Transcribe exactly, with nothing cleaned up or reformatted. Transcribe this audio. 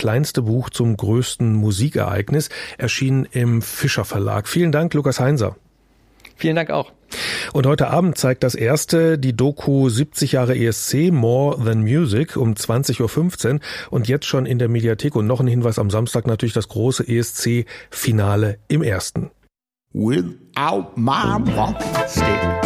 kleinste Buch zum größten Musikereignis, erschienen im Fischer Verlag. Vielen Dank, Lukas Heinser. Vielen Dank auch. Und heute Abend zeigt das erste die Doku siebzig Jahre E S C, More Than Music, um zwanzig Uhr fünfzehn und jetzt schon in der Mediathek. Und noch ein Hinweis, am Samstag natürlich das große E S C-Finale im Ersten. Without my walking stick.